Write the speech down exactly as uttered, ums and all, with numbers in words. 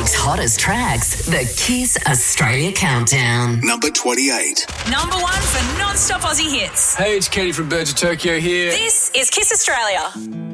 week's hottest tracks, the Kiss Australia Countdown. Number twenty-eight. Number one for non-stop Aussie hits. Hey, it's Kenny from Birds of Tokyo here. This is Kiss Australia.